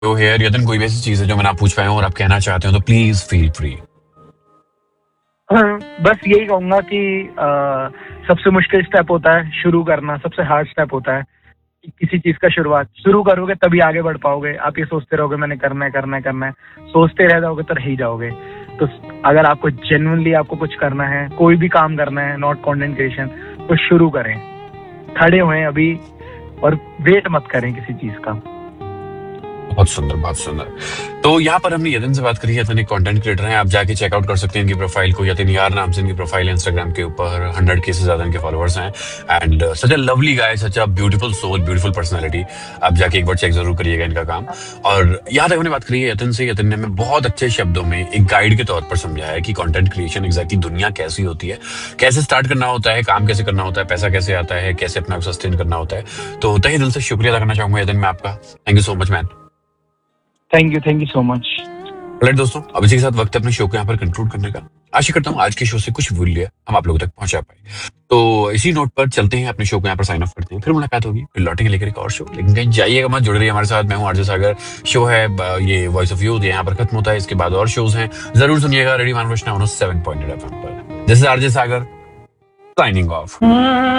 तो हेयर यदन कोई भी ऐसी चीज है जो मैं ना पूछ पाया हूँ और आप कहना चाहते हो तो प्लीज फील फ्री। बस यही कहूंगा कि सबसे मुश्किल स्टेप होता है शुरू करना, सबसे हार्ड स्टेप होता है कि किसी चीज का शुरुआत शुरू करोगे तभी आगे बढ़ पाओगे। आप ये सोचते रहोगे मैंने करना है करना है करना है, सोचते रह जाओगे तो रह ही जाओगे। तो अगर आपको जेन्युइनली आपको कुछ करना है, कोई भी काम करना है, नॉट कंटेंट क्रिएशन, तो शुरू करें, खड़े हुए अभी, और वेट मत करें किसी चीज का। बहुत सुंदर, बहुत सुंदर। तो यहाँ पर हमने यतिन से बात करी है। यतिन एक कंटेंट क्रिएटर हैं, आप जाके चेकआउट कर सकते हैं इनकी प्रोफाइल को। यतिन यार नाम से इनकी प्रोफाइल है इंस्टाग्राम के ऊपर, 100K से ज्यादा इनके फॉलोअर्स हैं। And such a lovely guy, such a beautiful soul, beautiful personality. आप जाके एक बार चेक जरूर करिएगा इनका काम। और यहाँ तक हमने बात करी है यतिन से। यतिन ने हमें बहुत अच्छे शब्दों में एक गाइड के तौर पर समझाया है कि कंटेंट क्रिएशन एग्जैक्टली दुनिया कैसी होती है, कैसे स्टार्ट करना होता है, काम कैसे करना होता है, पैसा कैसे आता है, कैसे अपना सस्टेन करना होता है। तो तहे दिल से शुक्रिया अदा करना चाहूंगा यतिन मैं आपका। Thank you so much man. Thank you so much. Right दोस्तों, अब इसी के साथ वक्त है अपने शो को यहाँ पर कंक्लूड करने का। आशा करता हूँ आज के शो से कुछ मूल्य हम आप लोगों तक पहुंचा पाए। तो इसी नोट पर चलते हैं, अपने शो को यहाँ पर साइन ऑफ करते हैं। फिर मुलाकात होगी, फिर लौटेंगे लेकर एक और शो। लेकिन कहीं जाइएगा मत, जुड़ रही है हमारे साथ। मैं हूँ आरजे सागर। शो है ये वॉइस ऑफ यूथ, यहाँ पर खत्म होता है। इसके बाद और शोज हैं, जरूर सुनिएगा रेडियो मानकृष्णा 7.8 FM पर। This is RJ Sagar signing off.